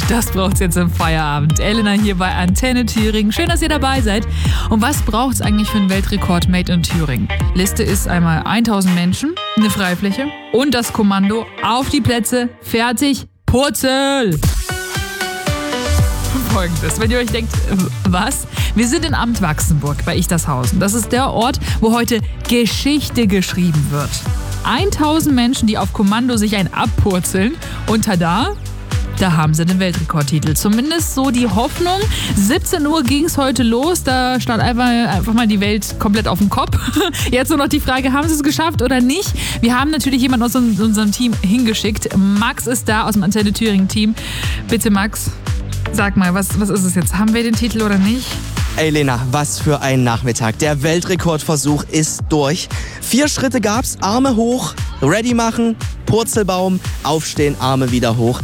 Das braucht's jetzt im Feierabend. Elena hier bei Antenne Thüringen. Schön, dass ihr dabei seid. Und was braucht's eigentlich für einen Weltrekord Made in Thüringen? Liste ist einmal 1000 Menschen, eine Freifläche und das Kommando. Auf die Plätze, fertig, Purzel! Folgendes, wenn ihr euch denkt, was? Wir sind in Amt Wachsenburg bei Ichtershausen. Das ist der Ort, wo heute Geschichte geschrieben wird. 1000 Menschen, die auf Kommando sich ein abpurzeln und tada, da haben sie den Weltrekordtitel. Zumindest so die Hoffnung. 17 Uhr ging es heute los. Da stand einfach mal die Welt komplett auf dem Kopf. Jetzt nur noch die Frage, haben sie es geschafft oder nicht? Wir haben natürlich jemanden aus unserem Team hingeschickt. Max ist da aus dem Antenne Thüringen Team. Bitte Max, sag mal, was ist es jetzt? Haben wir den Titel oder nicht? Ey Lena, was für ein Nachmittag. Der Weltrekordversuch ist durch. 4 Schritte gab's, Arme hoch, ready machen, Purzelbaum, aufstehen, Arme wieder hoch.